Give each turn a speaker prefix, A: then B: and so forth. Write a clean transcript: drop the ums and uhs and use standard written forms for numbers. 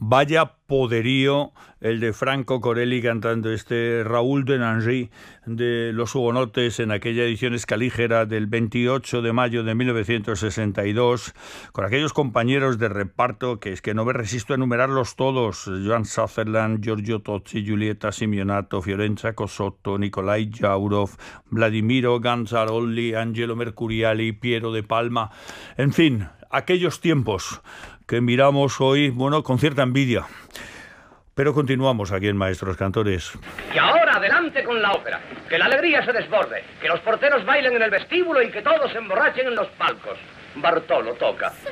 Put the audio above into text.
A: Vaya poderío el de Franco Corelli cantando este Raúl de Nangy de Los Hugonotes en aquella edición escalígera del 28 de mayo de 1962, con aquellos compañeros de reparto que es que no me resisto a enumerarlos todos: Joan Sutherland, Giorgio Tozzi, Giulietta Simeonato, Fiorenza Cosotto, Nikolai Jaurov, Vladimiro Ganzarolli, Angelo Mercuriali, Piero de Palma, en fin, aquellos tiempos que miramos hoy, bueno, con cierta envidia. Pero continuamos aquí en Maestros Cantores.
B: Y ahora adelante con la ópera. Que la alegría se desborde, que los porteros bailen en el vestíbulo y que todos se emborrachen en los palcos. Bartolo toca.